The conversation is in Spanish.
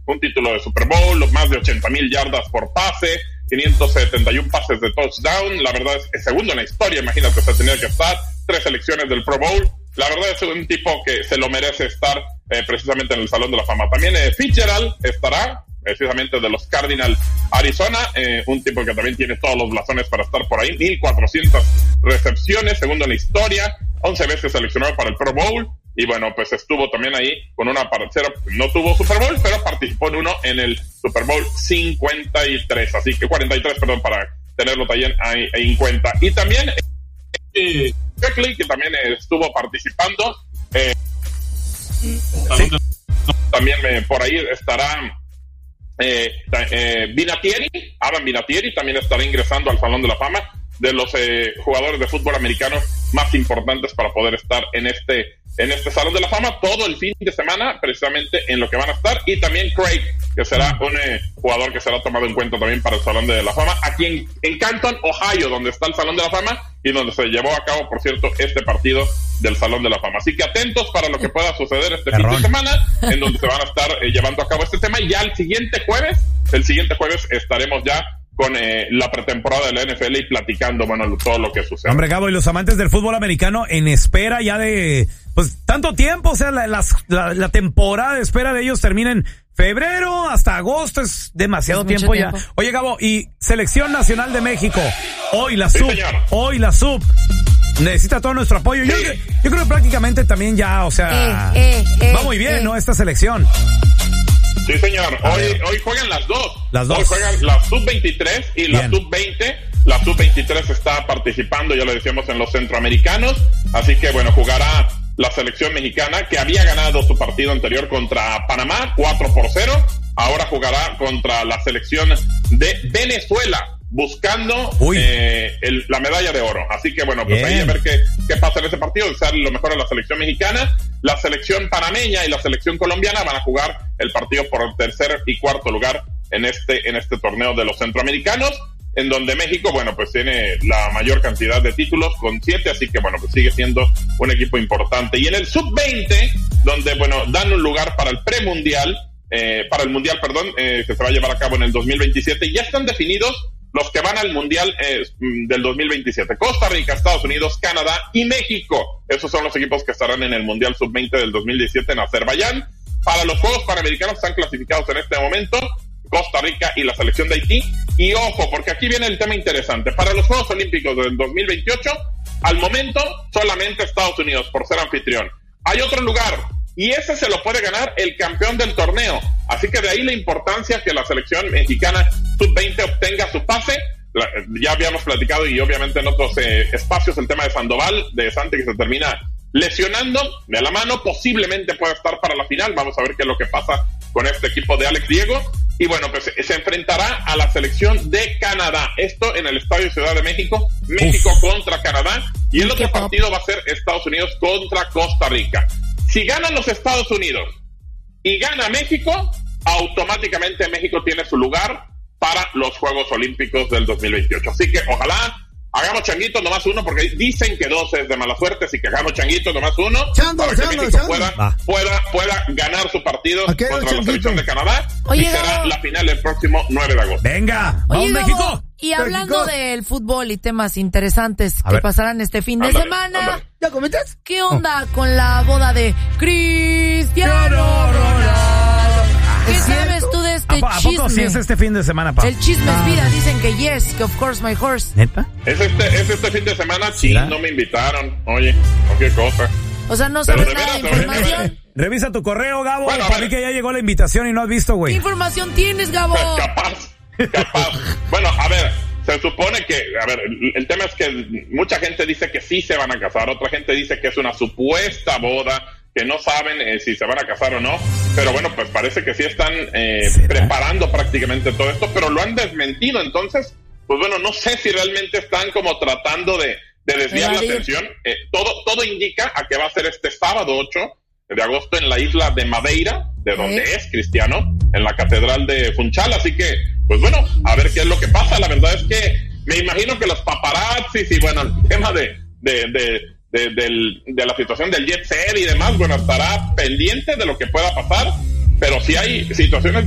un título de Super Bowl, más de 80,000 yardas por pase, 571 pases de touchdown. La verdad es segundo en la historia, imagínate, se tenía que estar 3 selecciones del Pro Bowl. La verdad es un tipo que se lo merece estar precisamente en el Salón de la Fama. También Fitzgerald estará precisamente de los Cardinals Arizona, un tipo que también tiene todos los blasones para estar por ahí, 1,400 recepciones, segundo en la historia, 11 veces seleccionado para el Pro Bowl, y bueno, pues estuvo también ahí con una parcera, no tuvo Super Bowl, pero participó en uno en el Super Bowl 53, así que 43, perdón, para tenerlo también ahí en cuenta. Y también Beckley, que también estuvo participando, también por ahí estará Vinatieri, Adam Vinatieri también estará ingresando al Salón de la Fama, de los jugadores de fútbol americano más importantes para poder estar en este Salón de la Fama todo el fin de semana, precisamente en lo que van a estar. Y también Craig, que será un jugador que será tomado en cuenta también para el Salón de la Fama, aquí en Canton, Ohio, donde está el Salón de la Fama y donde se llevó a cabo, por cierto, este partido del Salón de la Fama. Así que atentos para lo que pueda suceder este fin de semana, en donde se van a estar llevando a cabo este tema. Y ya el siguiente jueves estaremos ya con la pretemporada de la NFL y platicando, bueno, todo lo que sucede. Hombre, Gabo, y los amantes del fútbol americano en espera ya de, pues, tanto tiempo, o sea, la temporada de espera de ellos termina en febrero hasta agosto, es demasiado tiempo ya. Oye, Gabo, y Selección Nacional de México, hoy la sub, necesita todo nuestro apoyo. Sí. Yo creo que prácticamente también ya, o sea, va muy bien, ¿no? Esta selección. Sí, señor. Hoy juegan las dos. Hoy juegan la sub-23 y la sub-20. La sub-23 está participando, ya lo decíamos, en los centroamericanos. Así que, bueno, jugará la selección mexicana, que había ganado su partido anterior contra Panamá, 4-0. Ahora jugará contra la selección de Venezuela, buscando la medalla de oro. Así que, bueno, pues ahí a ver qué pasa en ese partido. Desearle lo mejor a la selección mexicana. La selección panameña y la selección colombiana van a jugar el partido por el tercer y cuarto lugar en este torneo de los centroamericanos, en donde México, bueno, pues tiene la mayor cantidad de títulos con 7, así que, bueno, pues sigue siendo un equipo importante. Y en el sub-20, donde, bueno, dan un lugar para el premundial, para el mundial, que se va a llevar a cabo en el 2027, ya están definidos los que van al mundial del 2027. Costa Rica, Estados Unidos, Canadá y México. Esos son los equipos que estarán en el mundial sub-20 del 2017 en Azerbaiyán. Para los Juegos Panamericanos están clasificados en este momento Costa Rica y la selección de Haití. Y ojo, porque aquí viene el tema interesante. Para los Juegos Olímpicos del 2028, al momento solamente Estados Unidos, por ser anfitrión. Hay otro lugar, y ese se lo puede ganar el campeón del torneo. Así que de ahí la importancia que la selección mexicana sub-20 obtenga su pase. Ya habíamos platicado, y obviamente en otros espacios, el tema de Sandoval, de Santi, que se termina lesionando de la mano, posiblemente pueda estar para la final. Vamos a ver qué es lo que pasa con este equipo de Alex Diego. Y bueno, pues se enfrentará a la selección de Canadá. Esto en el Estadio Ciudad de México. México contra Canadá. Y el otro partido va a ser Estados Unidos contra Costa Rica. Si ganan los Estados Unidos y gana México, automáticamente México tiene su lugar para los Juegos Olímpicos del 2028. Así que ojalá hagamos changuitos nomás uno, porque dicen que 2 es de mala suerte, así que hagamos changuitos nomás uno, para que México pueda ganar su partido contra la selección de Canadá. Oye, y será la final el próximo 9 de agosto. Venga, vamos México. Y hablando del fútbol y temas interesantes que pasarán este fin de semana, ¿ya comentas? ¿Qué onda con la boda de Cristiano Ronaldo? ¿Qué sabes tú de este chisme? ¿A poco sí es este fin de semana, pa? El chisme es vida, dicen que yes, que of course my horse. ¿Neta? ¿Es este fin de semana? Sí, no me invitaron. Oye, qué cosa. O sea, no sabes nada de información. Revisa tu correo, Gabo. Bueno, para mí que ya llegó la invitación y no has visto, güey. ¿Qué información tienes, Gabo? Capaz. Bueno, a ver, se supone que, el tema es que mucha gente dice que sí se van a casar, otra gente dice que es una supuesta boda, que no saben si se van a casar o no, pero bueno, pues parece que sí están preparando prácticamente todo esto, pero lo han desmentido. Entonces, pues bueno, no sé si realmente están como tratando de desviar la atención. Todo indica a que va a ser este sábado 8 de agosto en la isla de Madeira, de donde es Cristiano, en la catedral de Funchal. Así que, pues bueno, a ver qué es lo que pasa. La verdad es que me imagino que los paparazzis y bueno, el tema de la situación del jet set y demás, bueno, estará pendiente de lo que pueda pasar, pero sí hay situaciones